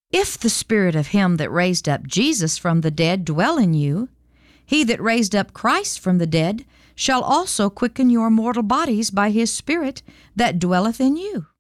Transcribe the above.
If the Spirit of him that raised up Jesus from the dead dwell in you, he that raised up Christ from the dead shall also quicken your mortal bodies by his Spirit that dwelleth in you.